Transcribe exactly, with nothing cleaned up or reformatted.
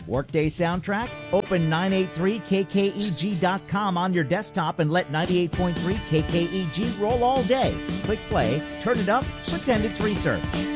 Workday soundtrack? Open nine eighty-three K K E G dot com on your desktop and let ninety-eight point three K K E G roll all day. Click play, turn it up, pretend it's research.